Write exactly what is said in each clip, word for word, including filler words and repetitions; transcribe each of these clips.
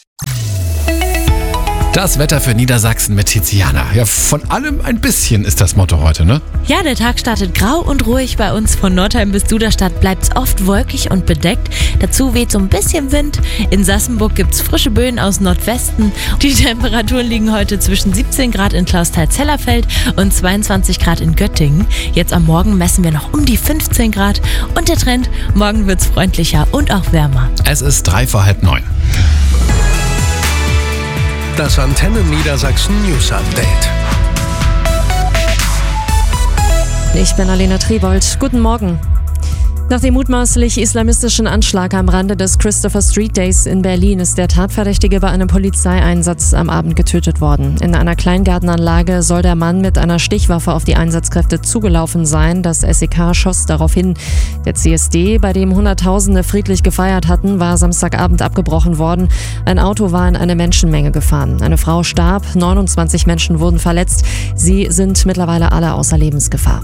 Das Wetter für Niedersachsen mit Tiziana. Ja, von allem ein bisschen ist das Motto heute, ne? Ja, der Tag startet grau und ruhig. Bei uns von Nordheim bis Duderstadt bleibt es oft wolkig und bedeckt. Dazu weht so ein bisschen Wind. In Sassenburg gibt es frische Böen aus Nordwesten. Die Temperaturen liegen heute zwischen siebzehn Grad in Klausthal-Zellerfeld und zweiundzwanzig Grad in Göttingen. Jetzt am Morgen messen wir noch um die fünfzehn Grad. Und der Trend, morgen wird es freundlicher und auch wärmer. Es ist drei vor halb neun. Das Antenne Niedersachsen News Update. Ich bin Alena Triebold. Guten Morgen. Nach dem mutmaßlich islamistischen Anschlag am Rande des Christopher Street Days in Berlin ist der Tatverdächtige bei einem Polizeieinsatz am Abend getötet worden. In einer Kleingartenanlage soll der Mann mit einer Stichwaffe auf die Einsatzkräfte zugelaufen sein. Das S E K schoss darauf hin. Der C S D, bei dem Hunderttausende friedlich gefeiert hatten, war Samstagabend abgebrochen worden. Ein Auto war in eine Menschenmenge gefahren. Eine Frau starb, neunundzwanzig Menschen wurden verletzt. Sie sind mittlerweile alle außer Lebensgefahr.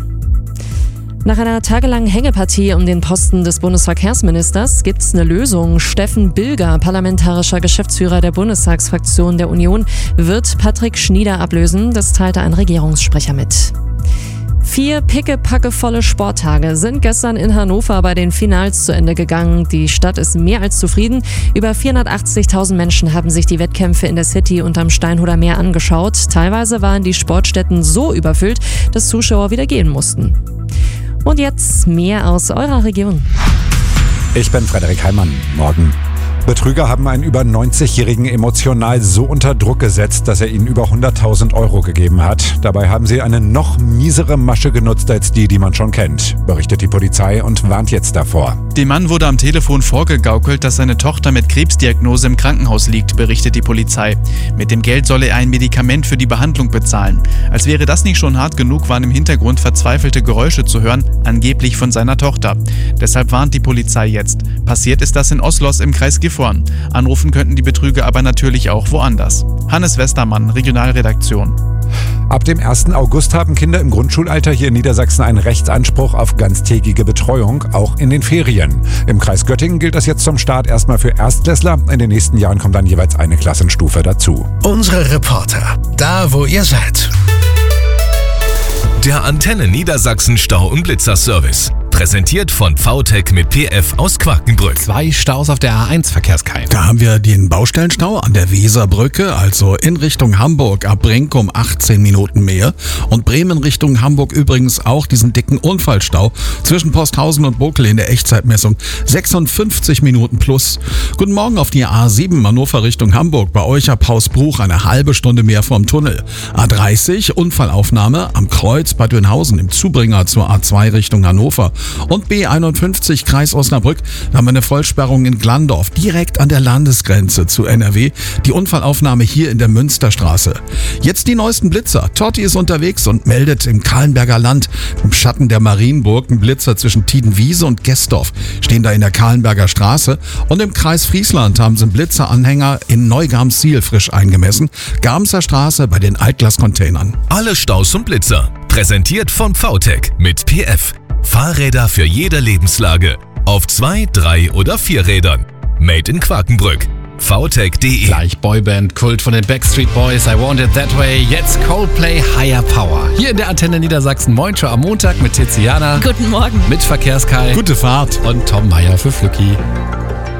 Nach einer tagelangen Hängepartie um den Posten des Bundesverkehrsministers gibt es eine Lösung. Steffen Bilger, parlamentarischer Geschäftsführer der Bundestagsfraktion der Union, wird Patrick Schnieder ablösen. Das teilte ein Regierungssprecher mit. Vier pickepackevolle Sporttage sind gestern in Hannover bei den Finals zu Ende gegangen. Die Stadt ist mehr als zufrieden. Über vierhundertachtzigtausend Menschen haben sich die Wettkämpfe in der City und am Steinhuder Meer angeschaut. Teilweise waren die Sportstätten so überfüllt, dass Zuschauer wieder gehen mussten. Und jetzt mehr aus eurer Region. Ich bin Frederik Heimann. Morgen. Betrüger haben einen über neunzigjährigen emotional so unter Druck gesetzt, dass er ihnen über hunderttausend Euro gegeben hat. Dabei haben sie eine noch miesere Masche genutzt als die, die man schon kennt, berichtet die Polizei und warnt jetzt davor. Dem Mann wurde am Telefon vorgegaukelt, dass seine Tochter mit Krebsdiagnose im Krankenhaus liegt, berichtet die Polizei. Mit dem Geld solle er ein Medikament für die Behandlung bezahlen. Als wäre das nicht schon hart genug, waren im Hintergrund verzweifelte Geräusche zu hören, angeblich von seiner Tochter. Deshalb warnt die Polizei jetzt. Passiert ist das in Oslos im Kreis Gifhorn. Anrufen könnten die Betrüger aber natürlich auch woanders. Hannes Westermann, Regionalredaktion. Ab dem ersten August haben Kinder im Grundschulalter hier in Niedersachsen einen Rechtsanspruch auf ganztägige Betreuung, auch in den Ferien. Im Kreis Göttingen gilt das jetzt zum Start erstmal für Erstklässler. In den nächsten Jahren kommt dann jeweils eine Klassenstufe dazu. Unsere Reporter, da wo ihr seid. Der Antenne Niedersachsen Stau- und Blitzerservice. Präsentiert von V T E C mit P F aus Quakenbrück. Zwei Staus auf der A eins Verkehrskeil. Da haben wir den Baustellenstau an der Weserbrücke, also in Richtung Hamburg ab Brinkum achtzehn Minuten mehr. Und Bremen Richtung Hamburg übrigens auch diesen dicken Unfallstau zwischen Posthausen und Bokel in der Echtzeitmessung. sechsundfünfzig Minuten plus. Guten Morgen auf die A sieben Hannover Richtung Hamburg. Bei euch ab Hausbruch eine halbe Stunde mehr vom Tunnel. A dreißig Unfallaufnahme am Kreuz Bad Dönhausen im Zubringer zur A zwei Richtung Hannover. Und B einundfünfzig Kreis Osnabrück, da haben wir eine Vollsperrung in Glandorf, direkt an der Landesgrenze zu N R W. Die Unfallaufnahme hier in der Münsterstraße. Jetzt die neuesten Blitzer. Totti ist unterwegs und meldet im Kahlenberger Land, im Schatten der Marienburg, einen Blitzer zwischen Tiedenwiese und Gestorf. Stehen da in der Kahlenberger Straße. Und im Kreis Friesland haben sie einen Blitzeranhänger in Neugarmsiel frisch eingemessen. Garmser Straße bei den Altglas-Containern. Alle Staus und Blitzer. Präsentiert von V T E C mit P F. Fahrräder für jede Lebenslage. Auf zwei, drei oder vier Rädern. Made in Quakenbrück. V T E C punkt de. Gleich Boyband Kult von den Backstreet Boys, I Want It That Way. Jetzt Coldplay Higher Power. Hier in der Antenne Niedersachsen Moin Show am Montag mit Tiziana. Guten Morgen. Mit Verkehrskai. Gute Fahrt. Und Tom Meyer für Flücki.